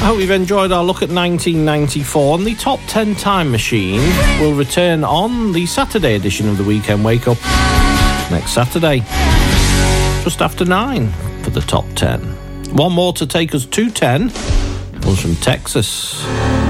I hope you've enjoyed our look at 1994, and the Top 10 Time Machine will return on the Saturday edition of the Weekend Wake Up next Saturday, just after 9 for the Top 10. One more to take us to 10 comes from Texas.